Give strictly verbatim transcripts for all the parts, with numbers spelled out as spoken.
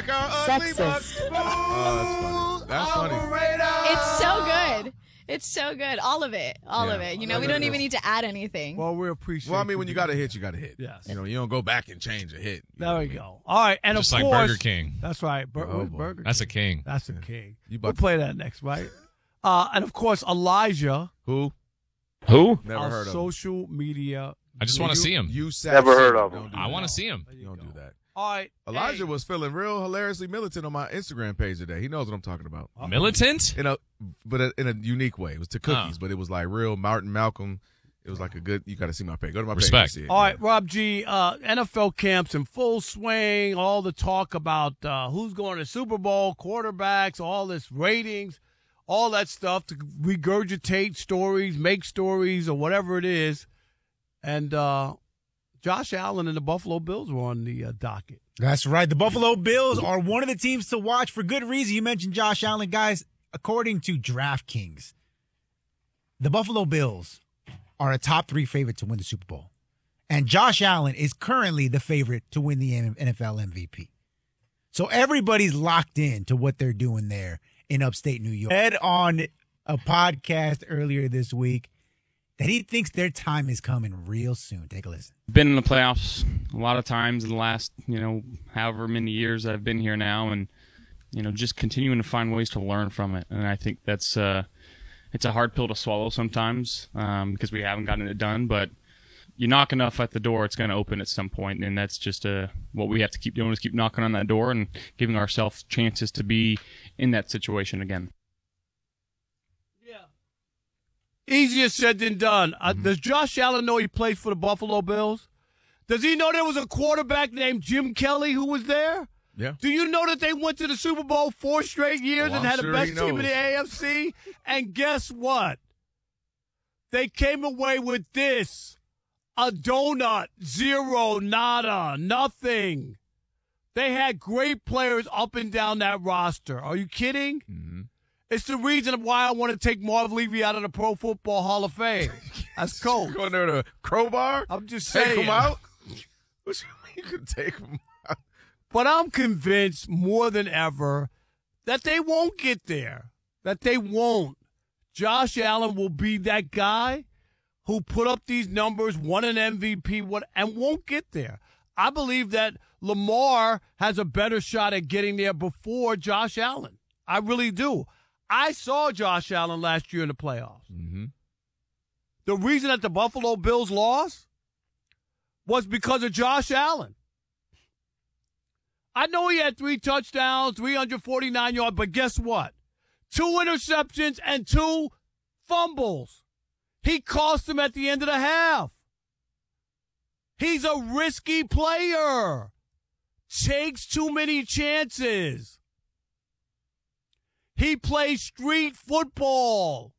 like our ugly but smooth. Oh, that's funny. That's funny. It's so good. It's so good. All of it. All Yeah. of it. You know, we don't even need to add anything. Well, we appreciate. Well, I mean, when you got a hit, you got a hit. Yes. You know, you don't go back and change a hit. You There know we what I mean? go. All right, and Just of like course, Burger King. That's right. Bur- Oh, where's boy. Burger That's a King. king. That's a king. You We'll about play that next, right? Uh, and of course, Elijah, Who? Who? Never our heard of him. social media. I just want to see him. You Never heard of him. Don't do I that. want to see him. There you Don't go. do that. All right, Elijah hey. was feeling real hilariously militant on my Instagram page today. He knows what I'm talking about. Militant? In a, but in a unique way. It was to cookies, Oh. but it was like real Martin Malcolm. It was like a good. You got to see my page. Go to my Respect. page. and see it. All right, Rob G. Uh, N F L camps in full swing. All the talk about uh, who's going to Super Bowl, quarterbacks, all this ratings, all that stuff to regurgitate stories, make stories, or whatever it is. And uh, Josh Allen and the Buffalo Bills were on the uh, docket. That's right. The Buffalo Bills are one of the teams to watch for good reason. You mentioned Josh Allen. Guys, according to DraftKings, the Buffalo Bills are a top three favorite to win the Super Bowl. And Josh Allen is currently the favorite to win the N F L M V P. So everybody's locked in to what they're doing there in upstate New York. Ed on a podcast earlier this week that he thinks their time is coming real soon. Take a listen. Been in the playoffs a lot of times in the last, you know, however many years I've been here now, and, you know, just continuing to find ways to learn from it. And I think that's, uh, it's a hard pill to swallow sometimes um, because we haven't gotten it done, but you knock enough at the door, it's going to open at some point, and that's just uh, what we have to keep doing is keep knocking on that door and giving ourselves chances to be in that situation again. Easier said than done. Uh, does Josh Allen know he plays for the Buffalo Bills? Does he know there was a quarterback named Jim Kelly who was there? Yeah. Do you know that they went to the Super Bowl four straight years Oh, and I'm had sure the he best team in knows. the A F C? And guess what? They came away with this. A donut. Zero. Nada. Nothing. They had great players up and down that roster. Are you kidding? Mm-hmm. It's the reason why I want to take Marv Levy out of the Pro Football Hall of Fame. That's coach. Going there to crowbar? I'm just Take saying. him out? What you mean you could take him out? But I'm convinced more than ever that they won't get there. That they won't. Josh Allen will be that guy who put up these numbers, won an M V P, what, and won't get there. I believe that Lamar has a better shot at getting there before Josh Allen. I really do. I saw Josh Allen last year in the playoffs. Mm-hmm. The reason that the Buffalo Bills lost was because of Josh Allen. I know he had three touchdowns, three hundred forty-nine yards, but guess what? Two interceptions and two fumbles. He cost them at the end of the half. He's a risky player. Takes too many chances. He plays street football.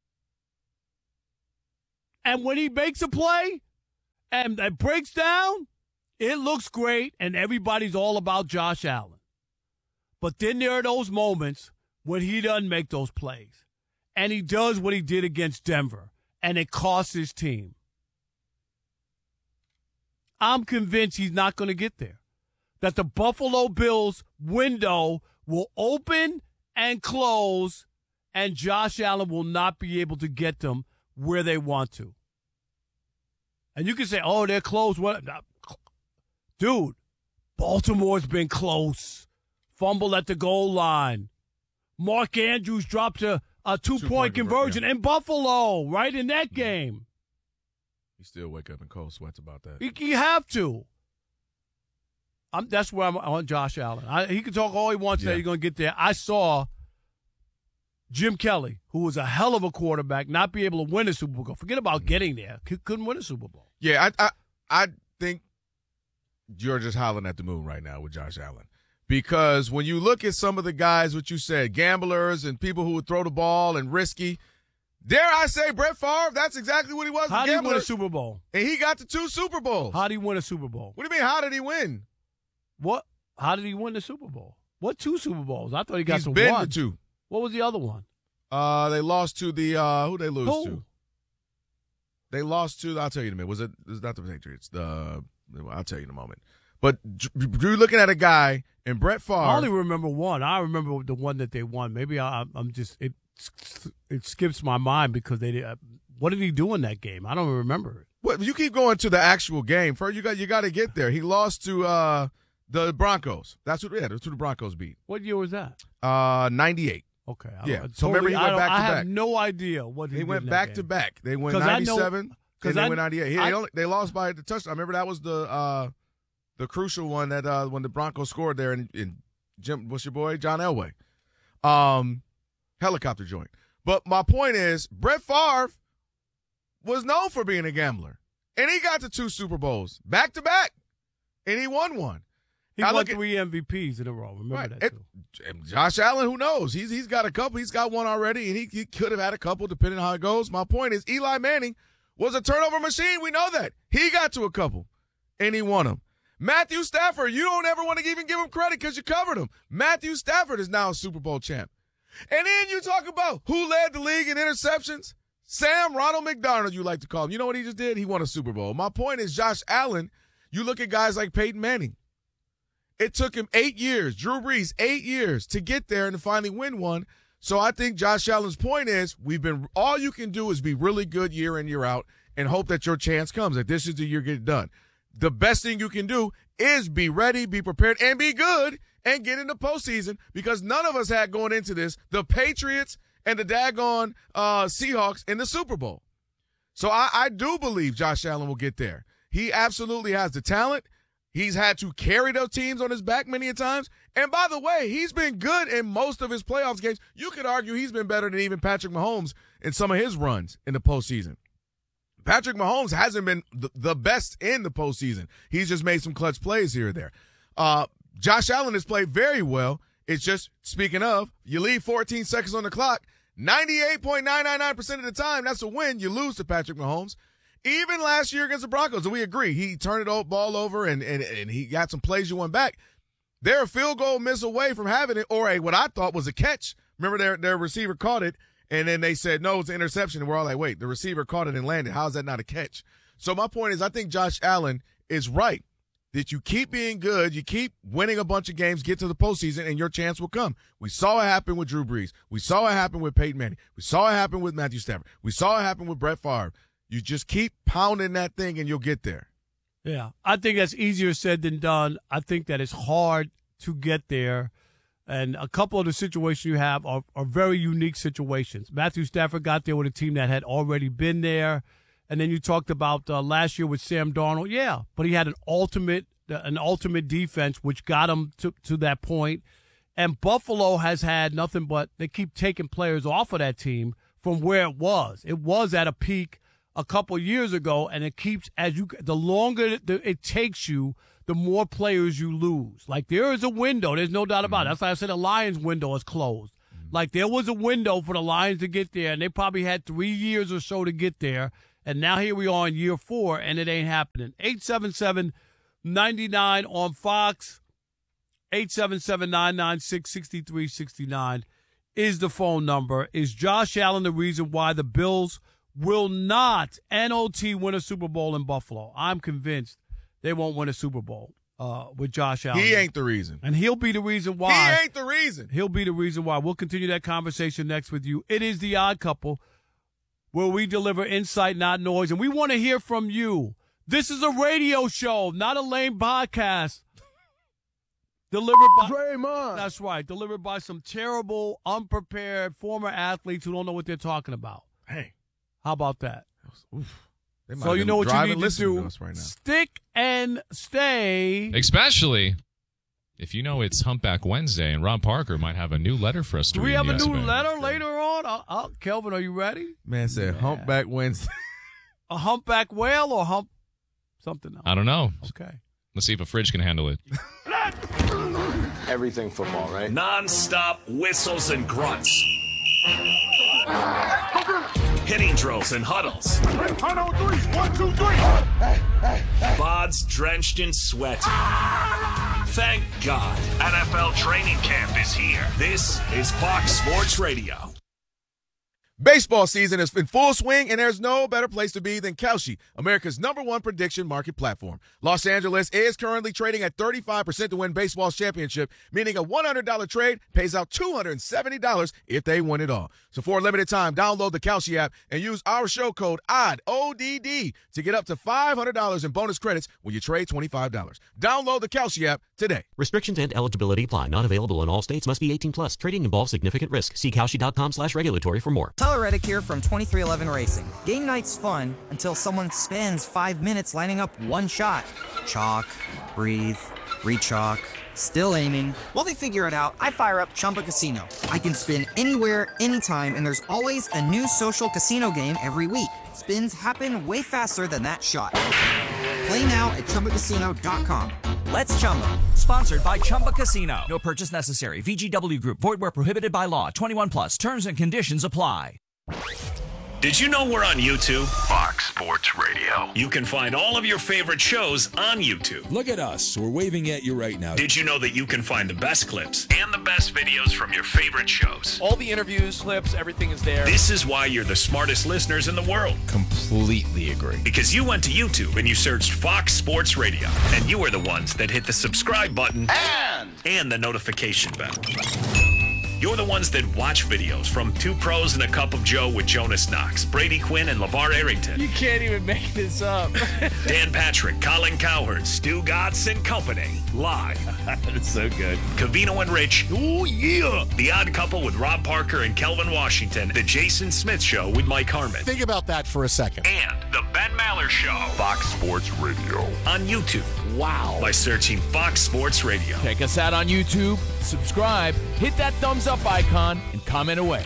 And when he makes a play and it breaks down, it looks great, and everybody's all about Josh Allen. But then there are those moments when he doesn't make those plays. And he does what he did against Denver, and it costs his team. I'm convinced he's not going to get there. That the Buffalo Bills window will open and close, and Josh Allen will not be able to get them where they want to. And you can say, oh, they're close. What? Dude, Baltimore's been close. Fumble at the goal line. Mark Andrews dropped a, a two-point, Two-point conversion conver- yeah. in Buffalo, right in that game. You still wake up in cold sweats about that. You, you have to. I'm, that's where I'm on Josh Allen. I, he can talk all he wants Yeah. that he's going to get there. I saw Jim Kelly, who was a hell of a quarterback, not be able to win a Super Bowl. Forget about getting there. C- couldn't win a Super Bowl. Yeah, I, I I think you're just howling at the moon right now with Josh Allen. Because when you look at some of the guys, what you said, gamblers and people who would throw the ball and risky, dare I say Brett Favre, that's exactly what he was. How a did he gambler. win a Super Bowl? And he got to two Super Bowls. How did he win a Super Bowl? What do you mean, how did he win? What? How did he win the Super Bowl? What two Super Bowls? I thought he got He's to been one. to two. What was the other one? Uh, they lost to the, uh, who they lose Who? to? They lost to, I'll tell you in a minute. Was it, it's not the Patriots. The, I'll tell you in a moment. But you're looking at a guy And Brett Favre. I only remember one. I remember the one that they won. Maybe I, I'm just it. It skips my mind because they. Uh, what did he do in that game? I don't remember it. Well, you keep going to the actual game. First, you got you got to get there. He lost to uh, the Broncos. That's what. Yeah, that's who the Broncos beat. What year was that? Uh, ninety-eight. Okay. I Yeah. don't- So remember he I went don't- back to I have back. no idea what he, They did went in that back game. to back. They went 'Cause I know- ninety-seven. 'cause And they I- went ninety-eight. Yeah, I- they, only, they lost by the touchdown. I remember that was the uh, the crucial one that uh, when the Broncos scored there in, in Jim, what's your boy John Elway, um, helicopter joint. But my point is, Brett Favre was known for being a gambler, and he got to two Super Bowls back to back, and he won one. He I won look at- three M V Ps in a row. Remember Right. that It- too. and Josh Allen, who knows? He's he's got a couple. He's got one already, and he, he could have had a couple depending on how it goes. My point is, Eli Manning was a turnover machine. We know that. He got to a couple, and he won them. Matthew Stafford, you don't ever want to even give him credit because you covered him. Matthew Stafford is now a Super Bowl champ. And then you talk about who led the league in interceptions. Sam Ronald McDonald, you like to call him. You know what he just did? He won a Super Bowl. My point is, Josh Allen, you look at guys like Peyton Manning. It took him eight years, Drew Brees, eight years to get there and to finally win one. So I think Josh Allen's point is we've been all you can do is be really good year in, year out and hope that your chance comes, that this is the year get it done. The best thing you can do is be ready, be prepared, and be good and get in the postseason because none of us had going into this the Patriots and the daggone uh, Seahawks in the Super Bowl. So I, I do believe Josh Allen will get there. He absolutely has the talent. He's had to carry those teams on his back many a times. And by the way, he's been good in most of his playoffs games. You could argue he's been better than even Patrick Mahomes in some of his runs in the postseason. Patrick Mahomes hasn't been the, the best in the postseason. He's just made some clutch plays here or there. Uh, Josh Allen has played very well. It's just, speaking of, you leave fourteen seconds on the clock, ninety-eight point nine nine nine percent of the time, that's a win. You lose to Patrick Mahomes. Even last year against the Broncos, and we agree, he turned the ball over and, and, and he got some plays you won back. They're a field goal miss away from having it, or a what I thought was a catch. Remember, their their receiver caught it, and then they said, no, it's an interception. And we're all like, wait, the receiver caught it and landed. How is that not a catch? So my point is, I think Josh Allen is right, that you keep being good, you keep winning a bunch of games, get to the postseason, and your chance will come. We saw it happen with Drew Brees. We saw it happen with Peyton Manning. We saw it happen with Matthew Stafford. We saw it happen with Brett Favre. You just keep pounding that thing, and you'll get there. Yeah, I think that's easier said than done. I think that it's hard to get there. And a couple of the situations you have are, are very unique situations. Matthew Stafford got there with a team that had already been there. And then you talked about uh, last year with Sam Darnold. Yeah, but he had an ultimate an ultimate defense, which got him to, to that point. And Buffalo has had nothing but they keep taking players off of that team from where it was. It was at a peak a couple years ago, and it keeps as you the longer it takes you, the more players you lose. Like there is a window, there's no doubt about it. That's why I said the Lions window is closed. Like there was a window for the Lions to get there, and they probably had three years or so to get there. And now here we are in year four, and it ain't happening. eight seven seven, nine nine on Fox, eight seven seven, nine nine six, six three six nine is the phone number. Is Josh Allen the reason why the Bills will not N O T win a Super Bowl in Buffalo? I'm convinced they won't win a Super Bowl uh, with Josh Allen. He ain't the reason. And he'll be the reason why. He ain't the reason. He'll be the reason why. We'll continue that conversation next with you. It is The Odd Couple, where we deliver insight, not noise, and we want to hear from you. This is a radio show, not a lame podcast. Delivered by Draymond. That's right. Delivered by some terrible, unprepared former athletes who don't know what they're talking about. Hey. How about that? Oof. They might So have you been know what you driving need to listening do. to us right now. Stick and stay. Especially if you know it's Humpback Wednesday, and Rob Parker might have a new letter for us to Do we read have a new yesterday. letter later on? Uh, uh, Kelvin, are you ready? Man said Yeah. Humpback Wednesday. A humpback whale or hump something else? I don't know. Okay. Let's see if a fridge can handle it. Everything football, right? Non-stop whistles and grunts. Hitting drills and huddles. Bods drenched in sweat. Thank God. N F L training camp is here. This is Fox Sports Radio. Baseball season is in full swing, and there's no better place to be than Kalshi, America's number one prediction market platform. Los Angeles is currently trading at thirty-five percent to win baseball's championship, meaning a one hundred dollars trade pays out two hundred seventy dollars if they win it all. So for a limited time, download the Kalshi app and use our show code O D D, O D D, to get up to five hundred dollars in bonus credits when you trade twenty-five dollars. Download the Kalshi app today. Restrictions and eligibility apply. Not available in all states. Must be eighteen plus. Trading involves significant risk. See Kalshi.com slash regulatory for more. Tyler Reddick here from twenty-three eleven Racing. Game night's fun until someone spends five minutes lining up one shot. Chalk, breathe, re-chalk, still aiming. While they figure it out, I fire up Chumba Casino. I can spin anywhere, anytime, and there's always a new social casino game every week. Spins happen way faster than that shot. Play now at Chumba Casino dot com. Let's Chumba. Sponsored by Chumba Casino. No purchase necessary. V G W Group. Void where prohibited by law. twenty-one plus. Terms and conditions apply. Did you know we're on YouTube? Fox Sports Radio. You can find all of your favorite shows on YouTube. Look at us. We're waving at you right now. Did you know that you can find the best clips and the best videos from your favorite shows? All the interviews, clips, everything is there. This is why you're the smartest listeners in the world. Completely agree. Because you went to YouTube and you searched Fox Sports Radio, and you were the ones that hit the subscribe button and, and the notification bell. You're the ones that watch videos from Two Pros and a Cup of Joe with Jonas Knox, Brady Quinn, and LeVar Arrington. You can't even make this up. Dan Patrick, Colin Cowherd, Stu Gatz and Company. Live. That's so good. Cavino and Rich. Oh, yeah. The Odd Couple with Rob Parker and Kelvin Washington. The Jason Smith Show with Mike Harmon. Think about that for a second. And The Ben Maller Show. Fox Sports Radio. On YouTube. Wow. By searching Fox Sports Radio. Check us out on YouTube. Subscribe. Hit that thumbs up icon and comment away.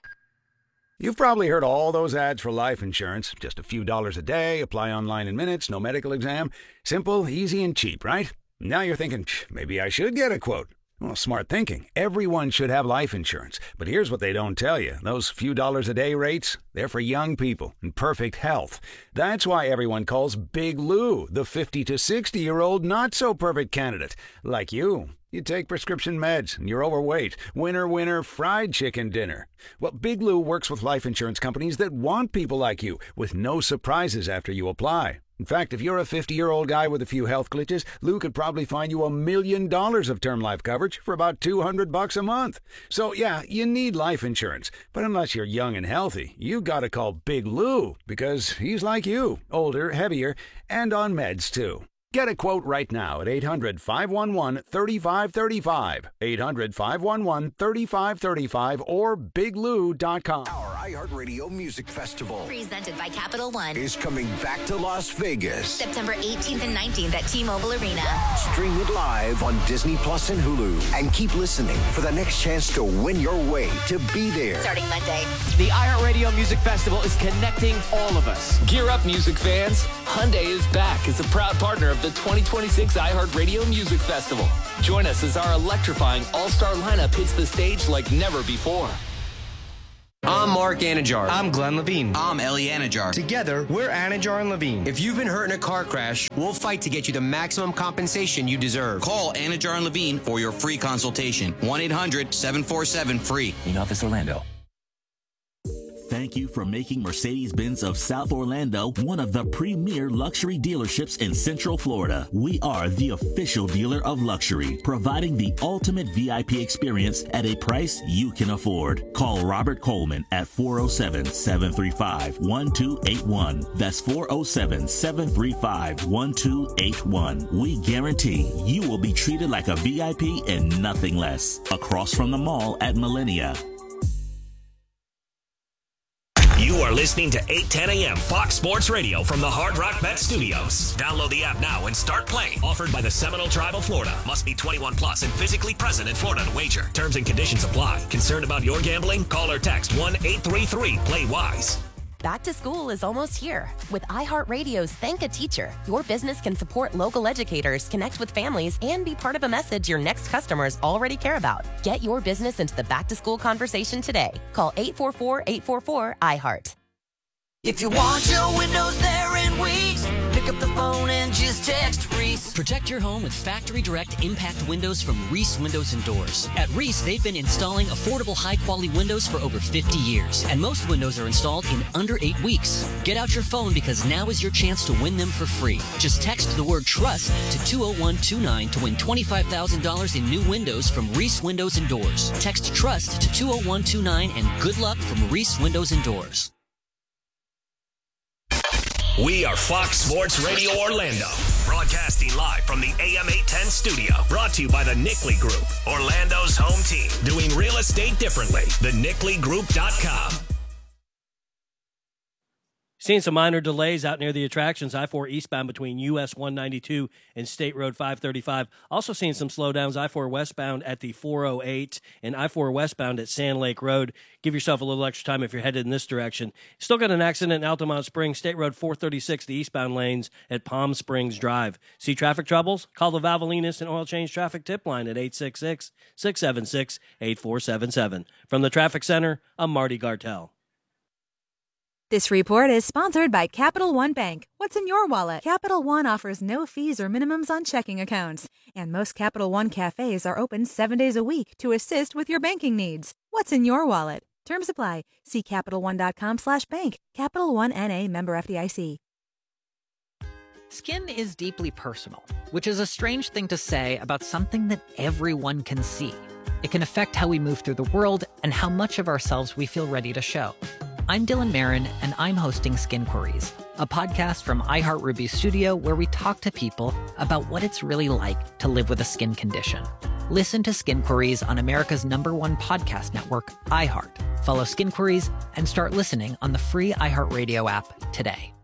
You've probably heard all those ads for life insurance. Just a few dollars a day, apply online in minutes, no medical exam. Simple, easy, and cheap, right? Now you're thinking, maybe I should get a quote. Well, smart thinking. Everyone should have life insurance. But here's what they don't tell you. Those few dollars a day rates, they're for young people in perfect health. That's why everyone calls Big Lou the fifty to sixty-year-old not-so-perfect candidate. Like you. You take prescription meds and you're overweight. Winner, winner, fried chicken dinner. Well, Big Lou works with life insurance companies that want people like you with no surprises after you apply. In fact, if you're a fifty-year-old guy with a few health glitches, Lou could probably find you a million dollars of term life coverage for about two hundred bucks a month. So, yeah, you need life insurance. But unless you're young and healthy, you gotta call Big Lou because he's like you, older, heavier, and on meds, too. Get a quote right now at eight hundred, five one one, three five three five, eight hundred, five one one, three five three five, or big lou dot com. Our iHeartRadio Music Festival, presented by Capital One, is coming back to Las Vegas. September eighteenth and nineteenth at T-Mobile Arena. Stream it live on Disney Plus and Hulu. And keep listening for the next chance to win your way to be there. Starting Monday. The iHeartRadio Music Festival is connecting all of us. Gear up, music fans. Hyundai is back as a proud partner of the twenty twenty-six iHeartRadio Music Festival. Join us as our electrifying all-star lineup hits the stage like never before. I'm Mark Anajar. I'm Glenn Levine. I'm Ellie Anajar. Together, we're Anajar and Levine. If you've been hurt in a car crash, we'll fight to get you the maximum compensation you deserve. Call Anajar and Levine for your free consultation. one eight hundred, seven four seven, free. In Office Orlando. Thank you for making Mercedes-Benz of South Orlando one of the premier luxury dealerships in Central Florida. We are the official dealer of luxury, providing the ultimate V I P experience at a price you can afford. Call Robert Coleman at four oh seven, seven three five, one two eight one. That's four oh seven, seven three five, one two eight one. We guarantee you will be treated like a V I P and nothing less. Across from the mall at Millennia. You are listening to eight ten a.m. Fox Sports Radio from the Hard Rock Bet Studios. Download the app now and start playing. Offered by the Seminole Tribe of Florida. Must be twenty-one plus and physically present in Florida to wager. Terms and conditions apply. Concerned about your gambling? Call or text one eight three three, play wise. Back to school is almost here. With iHeartRadio's Thank a Teacher, your business can support local educators, connect with families, and be part of a message your next customers already care about. Get your business into the back-to-school conversation today. Call eight four four, eight four four, I heart. If you want your windows there in weeks, pick pick up the phone and just text Reese. Protect your home with Factory Direct Impact Windows from Reese Windows and Doors. At Reese, they've been installing affordable, high-quality windows for over fifty years, and most windows are installed in under eight weeks. Get out your phone because now is your chance to win them for free. Just text the word TRUST to two oh one two nine to win twenty-five thousand dollars in new windows from Reese Windows and Doors. Text TRUST to two oh one two nine and good luck from Reese Windows and Doors. We are Fox Sports Radio Orlando, broadcasting live from the A M eight ten studio. Brought to you by the Nickley Group, Orlando's home team. Doing real estate differently. the nickley group dot com. Seeing some minor delays out near the attractions. I four eastbound between U S one ninety-two and State Road five thirty-five. Also seeing some slowdowns. I four westbound at the four oh eight and I four westbound at Sand Lake Road. Give yourself a little extra time if you're headed in this direction. Still got an accident in Altamont Springs, State Road four thirty-six, the eastbound lanes at Palm Springs Drive. See traffic troubles? Call the Valvolinus and Oil Change Traffic Tip Line at eight six six, six seven six, eight four seven seven. From the Traffic Center, I'm Marty Gartell. This report is sponsored by Capital One Bank. What's in your wallet? Capital One offers no fees or minimums on checking accounts. And most Capital One cafes are open seven days a week to assist with your banking needs. What's in your wallet? Terms apply. See CapitalOne.com slash bank. Capital One N A member F D I C. Skin is deeply personal, which is a strange thing to say about something that everyone can see. It can affect how we move through the world and how much of ourselves we feel ready to show. I'm Dylan Marin, and I'm hosting Skin Queries, a podcast from iHeartRuby Studio where we talk to people about what it's really like to live with a skin condition. Listen to Skin Queries on America's number one podcast network, iHeart. Follow Skin Queries and start listening on the free iHeartRadio app today.